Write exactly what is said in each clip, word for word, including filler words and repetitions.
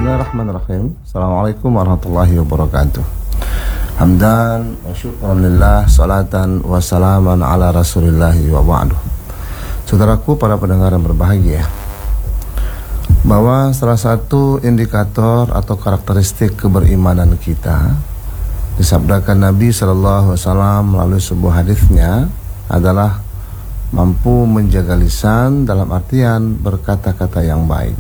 Bismillahirrahmanirrahim. Assalamualaikum warahmatullahi wabarakatuh. Hamdan wa syukran lillah, salatan wa salaman ala rasulillahi wa ba'du. Saudaraku para pendengar yang berbahagia, bahwa salah satu indikator atau karakteristik keberimanan kita disabdakan Nabi shallallahu alaihi wasallam melalui sebuah hadisnya adalah mampu menjaga lisan, dalam artian berkata-kata yang baik.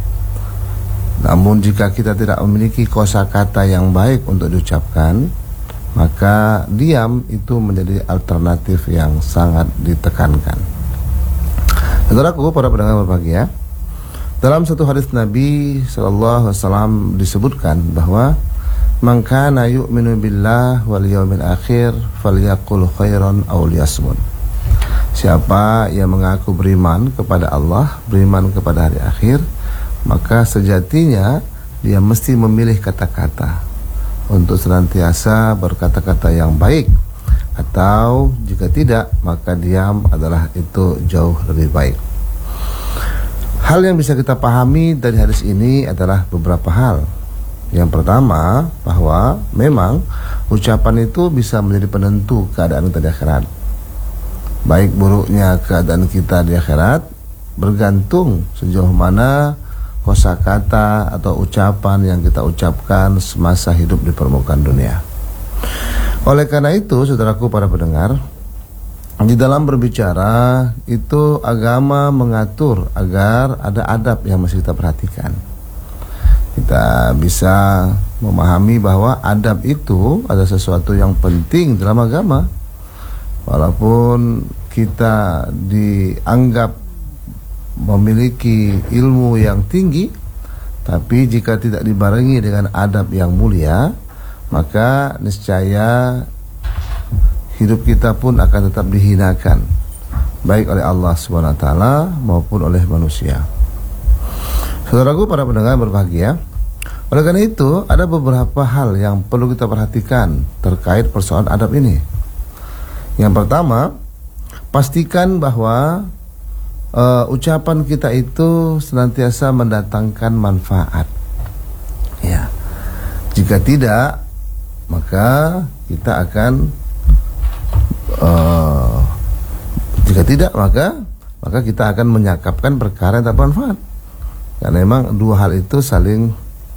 Namun jika kita tidak memiliki kosakata yang baik untuk diucapkan, maka diam itu menjadi alternatif yang sangat ditekankan. Saudaraku para pendengar berbahagia, dalam satu hadis Nabi sallallahu alaihi wasallam disebutkan bahwa man kana yu'minu billah wal yawmil akhir falyaqul khairan aw liyasmut. Siapa yang mengaku beriman kepada Allah, beriman kepada hari akhir, maka sejatinya dia mesti memilih kata-kata untuk senantiasa berkata-kata yang baik, atau jika tidak maka diam adalah itu jauh lebih baik. Hal yang bisa kita pahami dari hadis ini adalah beberapa hal. Yang pertama, bahwa memang ucapan itu bisa menjadi penentu keadaan kita di akhirat. Baik buruknya keadaan kita di akhirat bergantung sejauh mana kosakata atau ucapan yang kita ucapkan semasa hidup di permukaan dunia. Oleh karena itu, saudaraku para pendengar, di dalam berbicara itu agama mengatur agar ada adab yang mesti kita perhatikan. Kita bisa memahami bahwa adab itu adalah sesuatu yang penting dalam agama. Walaupun kita dianggap memiliki ilmu yang tinggi, tapi jika tidak dibarengi dengan adab yang mulia, maka niscaya hidup kita pun akan tetap dihinakan, baik oleh Allah subhanahu wa taala maupun oleh manusia. Saudaraku para pendengar berbahagia, oleh karena itu ada beberapa hal yang perlu kita perhatikan terkait persoalan adab ini. Yang pertama, pastikan bahwa Uh, ucapan kita itu senantiasa mendatangkan manfaat. Ya, jika tidak, maka kita akan uh, jika tidak maka maka kita akan menyakapkan perkara yang tak bermanfaat. Karena memang dua hal itu saling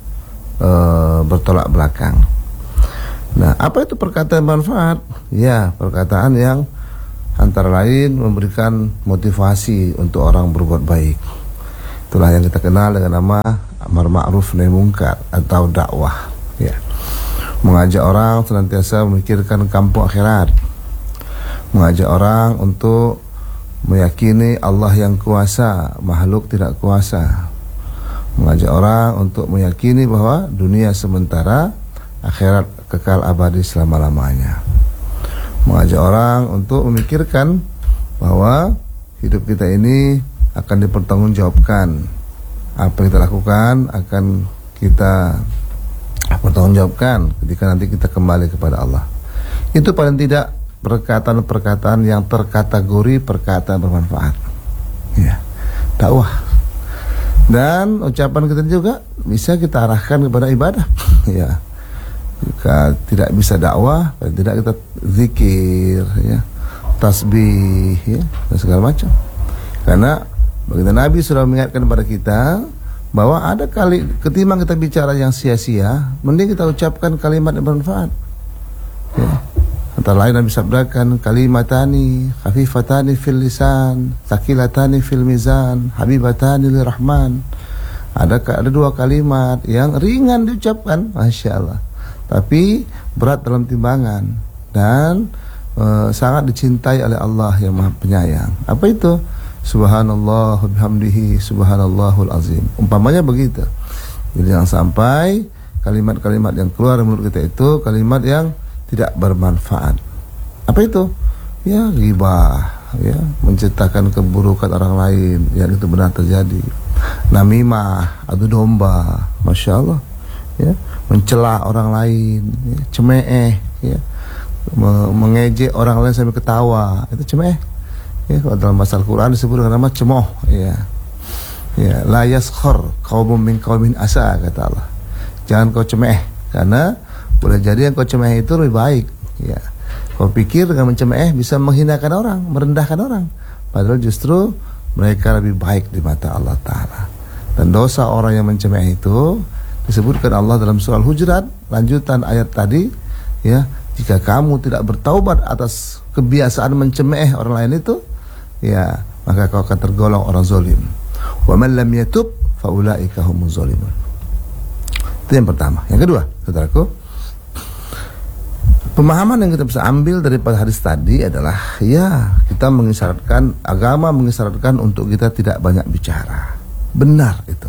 uh, bertolak belakang. Nah, apa itu perkataan manfaat? Ya, perkataan yang antara lain memberikan motivasi untuk orang berbuat baik. Itulah yang kita kenal dengan nama amar ma'ruf nahi munkar atau dakwah. Ya, mengajak orang senantiasa memikirkan kampung akhirat, mengajak orang untuk meyakini Allah yang kuasa, makhluk tidak kuasa, mengajak orang untuk meyakini bahwa dunia sementara, akhirat kekal abadi selama-lamanya. Mengajak orang untuk memikirkan bahwa hidup kita ini akan dipertanggungjawabkan. Apa yang kita lakukan akan kita pertanggungjawabkan ketika nanti kita kembali kepada Allah. Itu paling tidak perkataan-perkataan yang terkategori perkataan bermanfaat. Ya, dakwah. Dan ucapan kita juga bisa kita arahkan kepada ibadah. Ya. Jika tidak bisa dakwah, tidak kita zikir, ya, tasbih, ya, dan segala macam. Karena baginda Nabi sudah mengingatkan kepada kita bahwa ada kali ketimbang kita bicara yang sia-sia, mending kita ucapkan kalimat yang bermanfaat. Ya. Antara lain Nabi sabdakan, kalimatani khafifatani fil lisan, tsaqilatani fil mizan, habibatani lirrahman. Ada ada dua kalimat yang ringan diucapkan, masya Allah, tapi berat dalam timbangan dan e, sangat dicintai oleh Allah yang Maha Penyayang. Apa itu? Subhanallah bihamdihi subhanallahul azim. Umpamanya begitu. Jadi jangan sampai kalimat-kalimat yang keluar dari mulut kita itu kalimat yang tidak bermanfaat. Apa itu? Ya, ghibah, ya, menciptakan keburukan orang lain yang itu benar terjadi. Namimah, adu domba, masya Allah, ya, mencela orang lain, ya, cemeeh, ya, mengejek orang lain sampai ketawa, itu cemeeh. Ya, kalau dalam bahasa Al-Quran disebut dengan nama cemoh, ya. Ya, la yaskhar qaumun min qaumin asa, kata Allah. Jangan kau cemeh, karena boleh jadi yang kau cemeh itu lebih baik. Ya, kau pikir dengan mencemeh bisa menghinakan orang, merendahkan orang, padahal justru mereka lebih baik di mata Allah Ta'ala. Dan dosa orang yang mencemeh itu disebutkan Allah dalam surah Al-Hujurat, lanjutan ayat tadi, ya, jika kamu tidak bertaubat atas kebiasaan mencemeh orang lain itu, ya, maka kau akan tergolong orang zalim. Wa man lam yatub fa ulaika humuz zalimun. Itu yang pertama. Yang kedua, saudaraku, pemahaman yang kita bisa ambil daripada hadis tadi adalah, ya, kita mengisyaratkan, agama mengisyaratkan untuk kita tidak banyak bicara. Benar itu.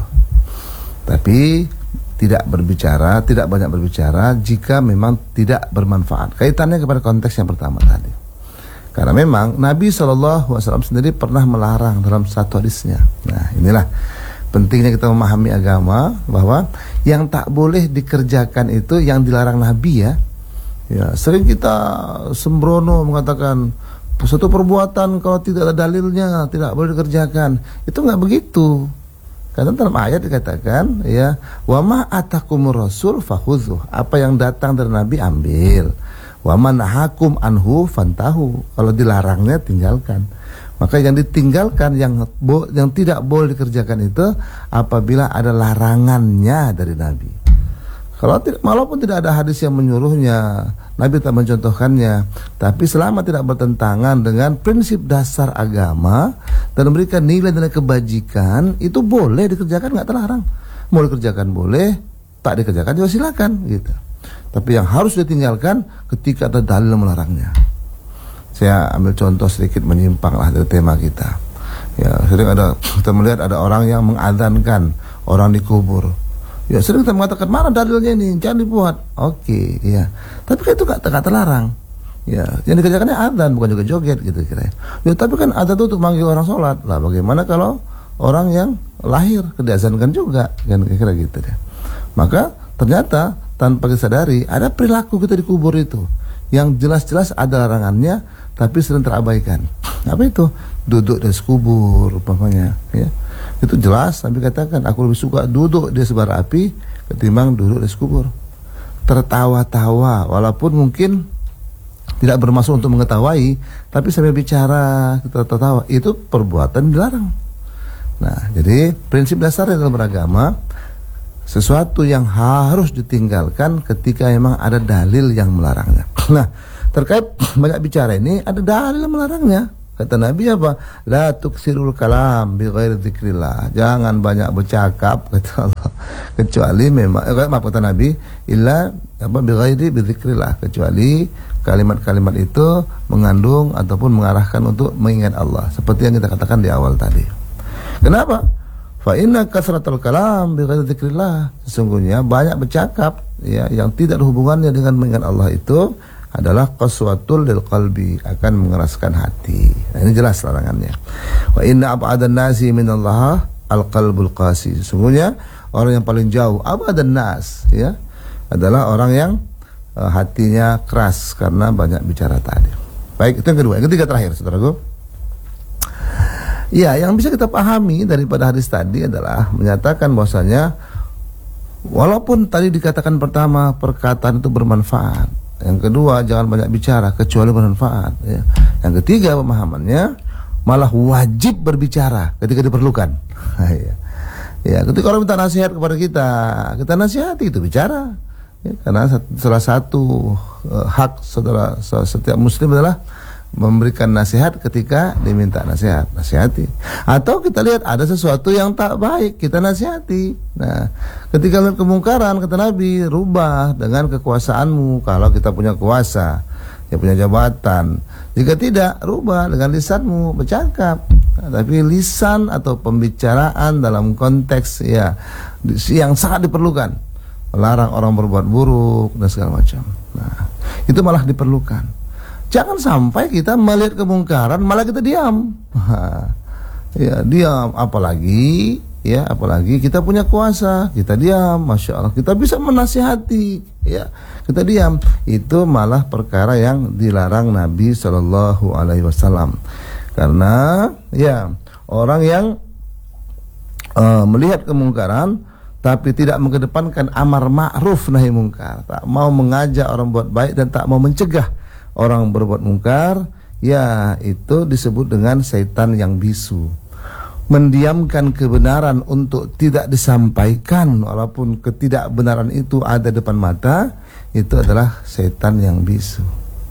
Tapi tidak berbicara, tidak banyak berbicara jika memang tidak bermanfaat. Kaitannya kepada konteks yang pertama tadi. Karena memang Nabi shallallahu alaihi wasallam sendiri pernah melarang dalam satu hadisnya. Nah, inilah pentingnya kita memahami agama, bahwa yang tak boleh dikerjakan itu yang dilarang Nabi, ya. Ya, sering kita sembrono mengatakan suatu perbuatan kalau tidak ada dalilnya tidak boleh dikerjakan. Itu nggak begitu. Karena dalam ayat dikatakan, ya, wa ma atakumur rasul fakhudhuh. Apa yang datang dari Nabi ambil. Wa man nahakum anhu fantahu. Kalau dilarangnya tinggalkan. Maka yang ditinggalkan, yang bo, yang tidak boleh dikerjakan itu apabila ada larangannya dari Nabi. Kalau tidak, walaupun tidak ada hadis yang menyuruhnya, Nabi tak mencontohkannya, tapi selama tidak bertentangan dengan prinsip dasar agama dan memberikan nilai-nilai kebajikan, itu boleh dikerjakan, nggak terlarang. Mau dikerjakan boleh, tak dikerjakan juga silakan, gitu. Tapi yang harus ditinggalkan ketika ada dalil melarangnya. Saya ambil contoh sedikit menyimpang lah dari tema kita. Ya, sering ada kita melihat ada orang yang mengadzankan orang dikubur. Ya, sering kita mengatakan, mana dalilnya ini, jangan dibuat. Oke, ya. Tapi kan itu gak, gak terlarang. Ya, yang dikerjakannya adzan, bukan juga joget gitu kira. Ya, tapi kan adzan itu untuk manggil orang sholat. Lah, bagaimana kalau orang yang lahir diazankan juga, kan kira gitu deh. Maka ternyata tanpa disadari ada perilaku kita di kubur itu yang jelas-jelas ada larangannya, tapi sering terabaikan. Apa itu? Duduk di kubur, umpamanya, ya. Itu jelas Nabi katakan, aku lebih suka duduk di sebara api ketimbang duduk di kubur. Tertawa-tawa, walaupun mungkin tidak bermaksud untuk mengetahui, tapi sambil bicara kita tertawa, itu perbuatan dilarang. Nah, jadi prinsip dasarnya dalam beragama, sesuatu yang harus ditinggalkan ketika memang ada dalil yang melarangnya. Nah, terkait banyak bicara ini, ada dalil yang melarangnya. Kata Nabi apa? La tuksirul kalam bi ghairi dzikrillah. Jangan banyak bercakap, kata Allah. Kecuali memang eh, maaf kata Nabi, illa apa bi ghairi dzikrillah, kecuali kalimat-kalimat itu mengandung ataupun mengarahkan untuk mengingat Allah, seperti yang kita katakan di awal tadi. Kenapa? Fa inna kasratul kalam bi ghairi dzikrillah. Sesungguhnya banyak bercakap, ya, yang tidak ada hubungannya dengan mengingat Allah itu adalah qaswatul lil qalbi, akan mengeraskan hati. Nah, ini jelas larangannya. Wa inna ab'adan nasi minallah al-qalbul qasi. Sesungguhnya orang yang paling jauh abadan nas, ya, adalah orang yang uh, hatinya keras karena banyak bicara tadi. Baik, itu yang kedua. Yang ketiga terakhir, saudaraku. Ya, yang bisa kita pahami daripada hadis tadi adalah menyatakan bahwasanya walaupun tadi dikatakan pertama perkataan itu bermanfaat, yang kedua jangan banyak bicara kecuali bermanfaat, ya. Yang ketiga pemahamannya malah wajib berbicara ketika diperlukan. Ya. Ya, ketika orang minta nasihat kepada kita, kita nasihati, itu bicara. Ya, karena salah satu uh, hak saudara setiap muslim adalah memberikan nasihat ketika diminta nasihat, nasihati. Atau kita lihat ada sesuatu yang tak baik, kita nasihati. Nah, ketika lihat kemungkaran, kata Nabi, rubah dengan kekuasaanmu. Kalau kita punya kuasa, ya punya jabatan. Jika tidak, rubah dengan lisanmu, bercakap. Nah, tapi lisan atau pembicaraan dalam konteks, ya, yang sangat diperlukan, melarang orang berbuat buruk dan segala macam. Nah, itu malah diperlukan. Jangan sampai kita melihat kemungkaran malah kita diam. Ya, diam, apalagi ya, apalagi kita punya kuasa, kita diam, masya Allah, kita bisa menasihati, ya, kita diam. Itu malah perkara yang dilarang Nabi Shallallahu Alaihi Wasallam. Karena ya orang yang uh, melihat kemungkaran tapi tidak mengedepankan amar ma'ruf nahi mungkar, tak mau mengajak orang buat baik dan tak mau mencegah orang berbuat mungkar, ya itu disebut dengan syaitan yang bisu. Mendiamkan kebenaran untuk tidak disampaikan walaupun ketidakbenaran itu ada depan mata, itu adalah setan yang bisu.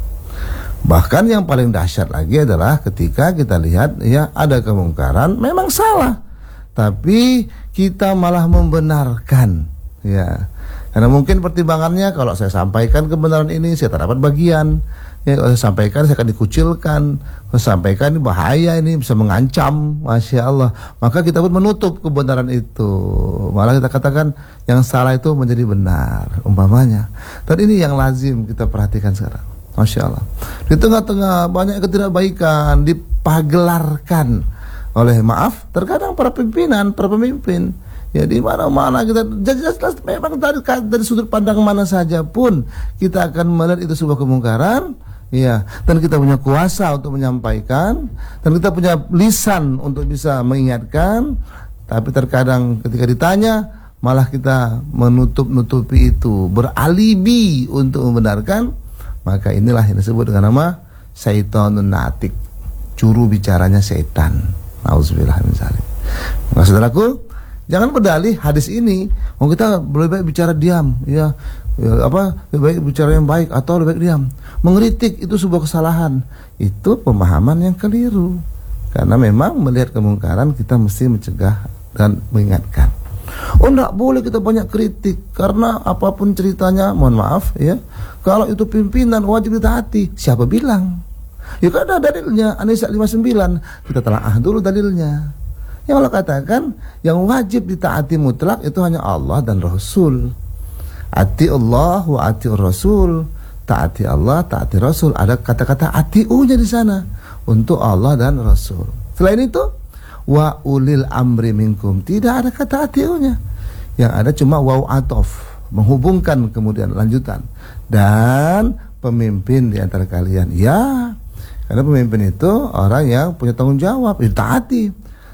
Bahkan yang paling dahsyat lagi adalah ketika kita lihat ya ada kemungkaran memang salah, tapi kita malah membenarkan, ya. Karena mungkin pertimbangannya kalau saya sampaikan kebenaran ini saya tak dapat bagian. Ya, kalau saya sampaikan saya akan dikucilkan. Kalau saya sampaikan ini bahaya, ini bisa mengancam, masya Allah. Maka kita pun menutup kebenaran itu. Malah kita katakan yang salah itu menjadi benar, umpamanya. Dan ini yang lazim kita perhatikan sekarang, masya Allah. Di tengah-tengah banyak ketidakbaikan dipagelarkan oleh maaf terkadang para pimpinan, para pemimpin. Ya di mana-mana kita jelas-jelas memang dari, dari sudut pandang mana saja pun kita akan melihat itu sebuah kemungkaran, ya, dan kita punya kuasa untuk menyampaikan dan kita punya lisan untuk bisa mengingatkan, tapi terkadang ketika ditanya malah kita menutup-nutupi itu, beralibi untuk membenarkan. Maka inilah yang disebut dengan nama syaitanun natik, juru bicaranya setan. Nauzubillah min dzalik. Maka saudaraku, jangan berdalih hadis ini, oh kita lebih baik bicara diam, ya, ya apa lebih baik bicara yang baik atau lebih baik diam. Mengkritik itu sebuah kesalahan, itu pemahaman yang keliru. Karena memang melihat kemungkaran kita mesti mencegah dan mengingatkan. Oh enggak boleh kita banyak kritik karena apapun ceritanya, mohon maaf ya, kalau itu pimpinan wajib ditaati. Siapa bilang? Ya kan ada dalilnya, An-Nisa lima puluh sembilan. Kita telaah dulu dalilnya. Yang Allah katakan yang wajib ditaati mutlak itu hanya Allah dan Rasul. Ati Allah wa ati Rasul. Taati Allah, taati Rasul. Ada kata-kata atiunya di sana untuk Allah dan Rasul. Selain itu, wa ulil amri minkum. Tidak ada kata atiunya. Yang ada cuma waw atof, menghubungkan kemudian lanjutan. Dan pemimpin di antara kalian. Ya, karena pemimpin itu orang yang punya tanggung jawab, ditaati.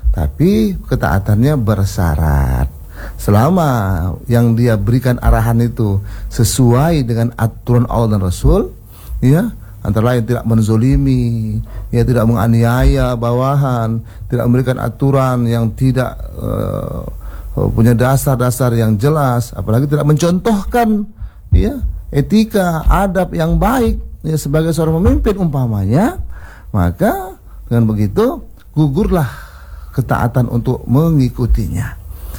Tapi ketaatannya bersyarat. Selama yang dia berikan arahan itu sesuai dengan aturan Allah dan Rasul, ya, antara lain tidak menzolimi, ya, tidak menganiaya bawahan, tidak memberikan aturan yang tidak uh, punya dasar-dasar yang jelas, apalagi tidak mencontohkan, ya, etika, adab yang baik, ya, sebagai seorang pemimpin umpamanya, maka dengan begitu gugurlah ketaatan untuk mengikutinya.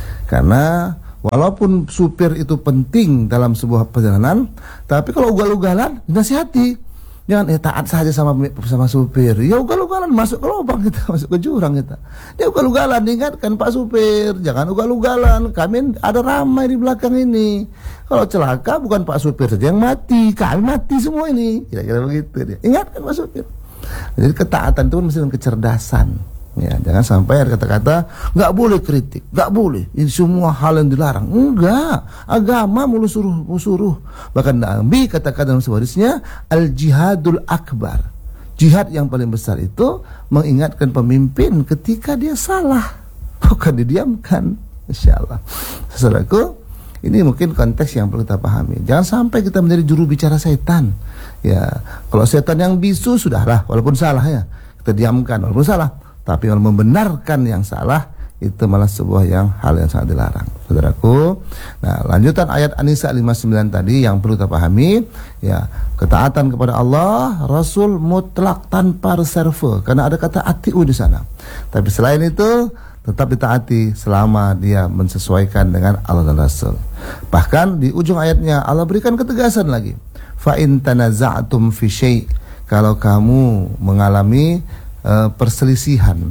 Karena walaupun supir itu penting dalam sebuah perjalanan, tapi kalau ugal-ugalan nasihati, jangan eh, taat saja sama sama supir. Ya ugal-ugalan masuk ke lubang kita, masuk ke jurang kita. Dia ugal-ugalan, diingatkan Pak supir, jangan ugal-ugalan. Kami ada ramai di belakang ini. Kalau celaka bukan Pak supir saja yang mati, kami mati semua ini. Kira-kira begitu dia. Ingatkan Pak supir. Jadi ketaatan itu mesti dengan kecerdasan. Ya, jangan sampai ada kata-kata nggak boleh kritik, nggak boleh, ini semua hal yang dilarang. Enggak, agama mulu suruh, suruh. Bahkan Nabi katakan dalam sebuah hadisnya, al jihadul akbar, jihad yang paling besar itu mengingatkan pemimpin ketika dia salah, bukan didiamkan. Insyaallah, saudaraku, ini mungkin konteks yang perlu kita pahami. Jangan sampai kita menjadi juru bicara setan. Ya, kalau setan yang bisu sudahlah, walaupun salah ya kita diamkan, walaupun salah. Tapi kalau membenarkan yang salah itu malah sebuah yang hal yang sangat dilarang, saudaraku. Nah, lanjutan ayat An-Nisa lima puluh sembilan tadi yang perlu kita pahami, ya, ketaatan kepada Allah, Rasul mutlak tanpa reserve, karena ada kata atiu di sana. Tapi selain itu tetap ditaati selama dia mensesuaikan dengan Allah dan Rasul. Bahkan di ujung ayatnya Allah berikan ketegasan lagi. Fa in tanaza'tum fi syai', kalau kamu mengalami Uh, perselisihan,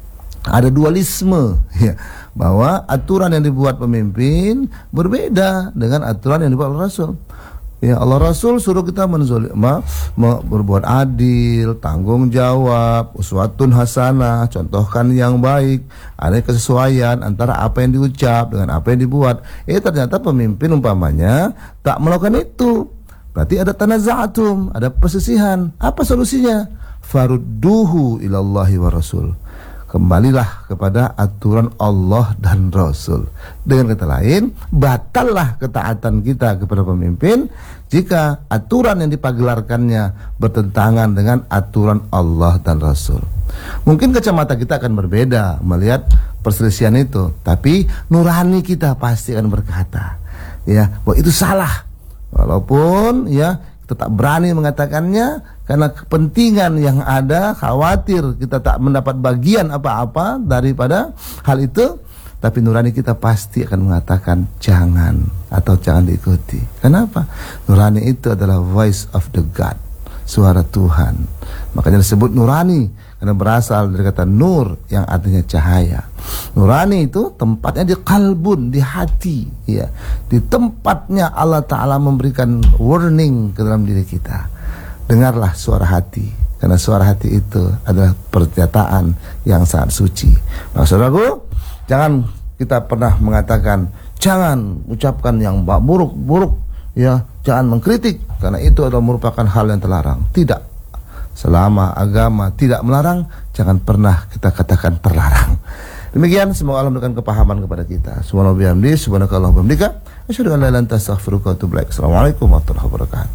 ada dualisme, ya, bahwa aturan yang dibuat pemimpin berbeda dengan aturan yang dibuat oleh Rasul. Ya, Allah Rasul suruh kita menzolim, ma, ma, berbuat adil, tanggung jawab, uswatun hasanah, contohkan yang baik, ada kesesuaian antara apa yang diucap dengan apa yang dibuat. Eh ternyata pemimpin umpamanya tak melakukan itu, berarti ada tanaza'atum, ada perselisihan. Apa solusinya? Farudduhu ilallahi wa rasul. kembalilah kepada aturan Allah dan Rasul. Dengan kata lain, batallah ketaatan kita kepada pemimpin jika aturan yang dipagelarkannya bertentangan dengan aturan Allah dan Rasul. Mungkin kacamata kita akan berbeda melihat perselisihan itu, tapi nurani kita pasti akan berkata, ya, bahwa itu salah. Walaupun ya kita tak berani mengatakannya karena kepentingan yang ada, khawatir kita tak mendapat bagian apa-apa daripada hal itu, tapi nurani kita pasti akan mengatakan jangan atau jangan diikuti. Kenapa? Nurani itu adalah voice of the God, suara Tuhan. Makanya disebut nurani karena berasal dari kata nur yang artinya cahaya. Nurani itu tempatnya di kalbun, di hati, ya. Di tempatnya Allah Ta'ala memberikan warning ke dalam diri kita. Dengarlah suara hati, karena suara hati itu adalah pernyataan yang sangat suci. Nah, saudaraku, jangan kita pernah mengatakan jangan ucapkan yang buruk-buruk, ya, jangan mengkritik karena itu adalah merupakan hal yang terlarang. Tidak. Selama agama tidak melarang, jangan pernah kita katakan terlarang. Demikian, semoga Allah memberikan kepahaman kepada kita. Subhanallah bihamdi, subhanakallahumma bihamdika, asyhadu an la ilaha illa anta astaghfiruka wa atubu ilaik. Assalamualaikum warahmatullahi wabarakatuh.